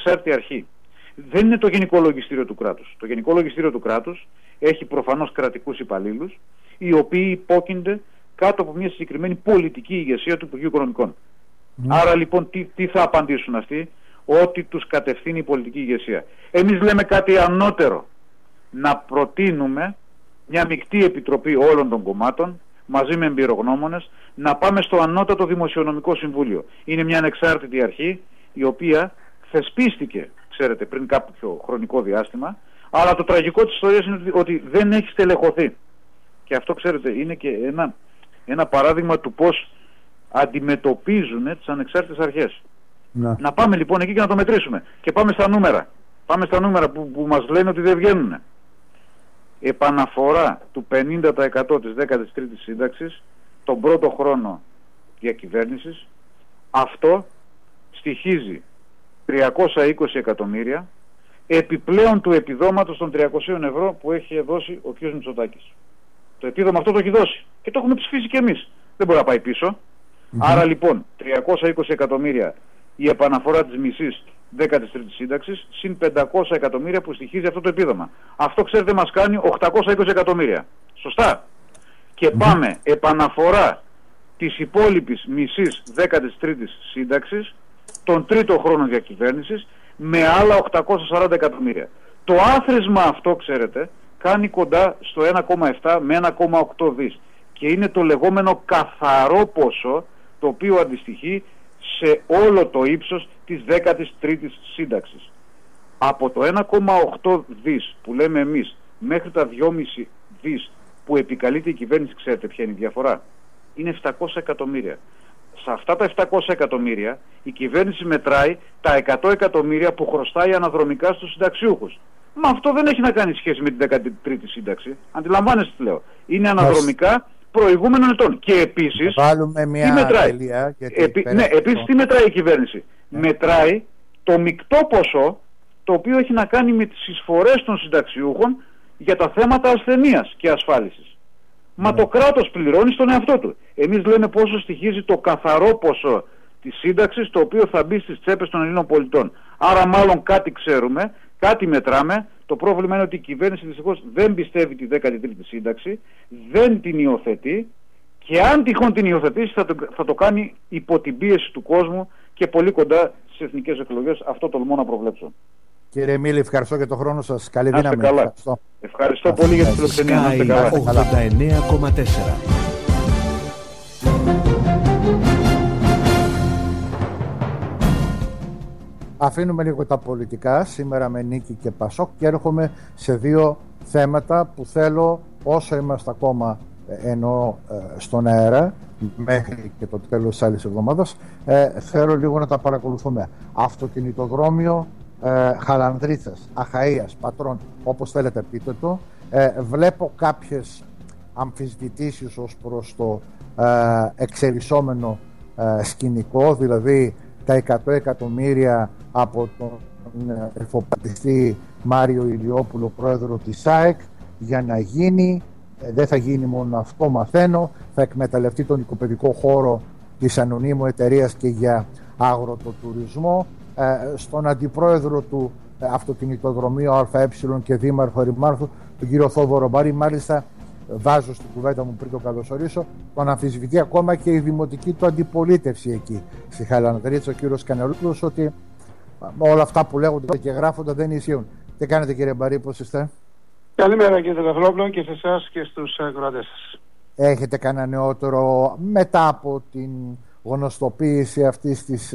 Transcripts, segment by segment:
ανεξάρτητη αρχή. Δεν είναι το Γενικό Λογιστήριο του κράτους. Το Γενικό Λογιστήριο του κράτους έχει προφανώς κρατικούς υπαλλήλους, οι οποίοι υπόκεινται κάτω από μια συγκεκριμένη πολιτική ηγεσία του Υπουργείου Οικονομικών. Άρα λοιπόν τι θα απαντήσουν αυτοί? Ότι τους κατευθύνει η πολιτική ηγεσία. Εμείς λέμε κάτι ανώτερο. Να προτείνουμε μια μεικτή επιτροπή όλων των κομμάτων, μαζί με εμπειρογνώμονες, να πάμε στο ανώτατο Δημοσιονομικό Συμβούλιο. Είναι μια ανεξάρτητη αρχή, η οποία θεσπίστηκε, ξέρετε, πριν κάποιο χρονικό διάστημα, αλλά το τραγικό της ιστορίας είναι ότι δεν έχει στελεχωθεί. Και αυτό, ξέρετε, είναι και ένα παράδειγμα του πώς αντιμετωπίζουν τις ανεξάρτητες αρχές. Να πάμε λοιπόν εκεί και να το μετρήσουμε. Και πάμε στα νούμερα. Πάμε στα νούμερα που μας λένε ότι δεν βγαίνουν. Επαναφορά του 50% της 13ης σύνταξης τον πρώτο χρόνο διακυβέρνησης, αυτό στοιχίζει 320 εκατομμύρια επιπλέον του επιδόματος των 300 ευρώ που έχει δώσει ο κ. Μητσοτάκης. Το επίδομα αυτό το έχει δώσει και το έχουμε ψηφίσει κι εμείς. Δεν μπορεί να πάει πίσω. Άρα λοιπόν 320 εκατομμύρια η επαναφορά της μισής 13ης σύνταξης συν 500 εκατομμύρια που στοιχίζει αυτό το επίδομα. Αυτό, ξέρετε, μας κάνει 820 εκατομμύρια. Σωστά? Και πάμε επαναφορά της υπόλοιπης μισής 13ης σύνταξης τον τρίτο χρόνο διακυβέρνησης με άλλα 840 εκατομμύρια. Το άθροισμα αυτό, ξέρετε, κάνει κοντά στο 1,7 με 1,8 δις. Και είναι το λεγόμενο καθαρό ποσό, το οποίο αντιστοιχεί σε όλο το ύψος της 13ης σύνταξης. Από το 1,8 δις που λέμε εμείς μέχρι τα 2,5 δις που επικαλείται η κυβέρνηση, ξέρετε ποια είναι η διαφορά? Είναι 700 εκατομμύρια. Σε αυτά τα 700 εκατομμύρια η κυβέρνηση μετράει τα 100 εκατομμύρια που χρωστάει αναδρομικά στους συνταξιούχους. Μα αυτό δεν έχει να κάνει σχέση με την 13η σύνταξη. Αντιλαμβάνεστε τι λέω? Είναι αναδρομικά προηγούμενων ετών. Και επίσης, τι μετράει? Επίσης τι μετράει η κυβέρνηση? Μετράει το μεικτό ποσό το οποίο έχει να κάνει με τις εισφορές των συνταξιούχων για τα θέματα ασθενείας και ασφάλισης. Μα το κράτος πληρώνει στον εαυτό του. Εμείς λέμε πόσο στοιχίζει το καθαρό ποσό της σύνταξης, το οποίο θα μπει στις τσέπες των Ελλήνων πολιτών. Άρα μάλλον κάτι ξέρουμε, κάτι μετράμε. Το πρόβλημα είναι ότι η κυβέρνηση δυστυχώς δεν πιστεύει τη 13η σύνταξη, δεν την υιοθετεί, και αν τυχόν την υιοθετήσει θα το κάνει υπό την πίεση του κόσμου και πολύ κοντά στις εθνικές εκλογές. Αυτό τολμώ να προβλέψω. Κύριε Μίλη, ευχαριστώ για τον χρόνο σας. Καλή δύναμη. Ευχαριστώ πολύ για την φιλοξενία. Να είστε καλά. 89,4. Αφήνουμε λίγο τα πολιτικά σήμερα με Νίκη και Πασόκ και έρχομαι σε δύο θέματα που θέλω, όσο είμαστε ακόμα στον αέρα μέχρι και το τέλος της άλλης εβδομάδας, θέλω λίγο να τα παρακολουθούμε. Αυτοκινητοδρόμιο Χαλανδρίτας, Αχαΐας, Πατρών, όπως θέλετε πείτε το. Βλέπω κάποιες αμφισβητήσεις ως προς το εξελισσόμενο σκηνικό, δηλαδή τα 100 εκατομμύρια από τον εφοπατιστή Μάριο Ηλιόπουλο, πρόεδρο της ΑΕΚ, για να γίνει. Δεν θα γίνει μόνο αυτό, μαθαίνω. Θα εκμεταλλευτεί τον οικοπαιδικό χώρο της ανωνύμου εταιρείας και για αγροτοτουρισμό. Στον αντιπρόεδρο του αυτοκινητοδρομίου ΑΕ και δήμαρχο Ερημάρχου, τον κύριο Θόδωρο Μπάρη, μάλιστα βάζω στην κουβέντα μου πριν το καλωσορίσω, τον αμφισβητεί ακόμα και η δημοτική του αντιπολίτευση εκεί στη Χαλανδρίτσα, ο κύριος Κανελόπουλος, ότι όλα αυτά που λέγονται και γράφονται δεν ισχύουν. Τι κάνετε, κύριε Μπάρη, πώς είστε? Καλημέρα, κύριε Σταθρόπουλο, και σε εσάς και στους ακροατές σας. Έχετε κανένα νεότερο μετά από την γνωστοποίηση αυτής της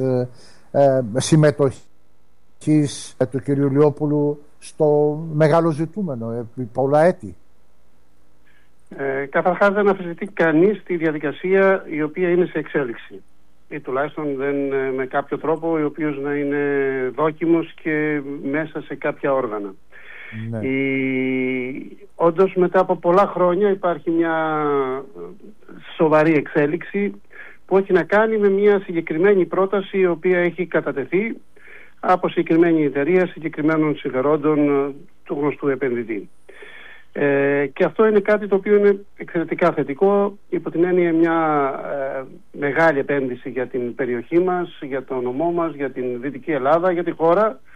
συμμετοχής του κυρίου Ηλιόπουλου στο μεγάλο ζητούμενο επί πολλά έτη? Καταρχάς δεν αμφισβητεί κανείς τη διαδικασία η οποία είναι σε εξέλιξη, ή τουλάχιστον δεν με κάποιο τρόπο ο οποίος να είναι δόκιμος και μέσα σε κάποια όργανα. Ναι. Όντως μετά από πολλά χρόνια υπάρχει μια σοβαρή εξέλιξη που έχει να κάνει με μια συγκεκριμένη πρόταση η οποία έχει κατατεθεί από συγκεκριμένη εταιρεία συγκεκριμένων συμφερόντων του γνωστού επενδυτή. Και αυτό είναι κάτι το οποίο είναι εξαιρετικά θετικό, υπό την έννοια μια μεγάλη επένδυση για την περιοχή μας, για το νομό μας, για την Δυτική Ελλάδα, για τη χώρα,